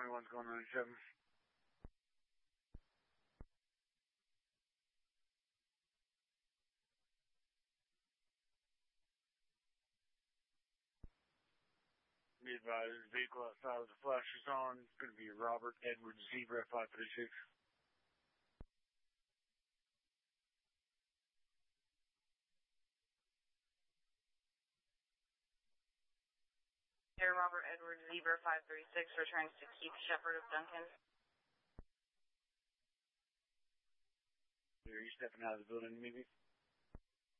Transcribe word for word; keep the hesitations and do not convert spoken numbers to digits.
twenty-one's going ninety-seven. Be advised, vehicle outside with the flashers on. It's going to be Robert Edward Zebra five three six. Here, Robert Edward Zebra five three six returns to Keith Shepard of Duncan. Here, you stepping out of the building, maybe?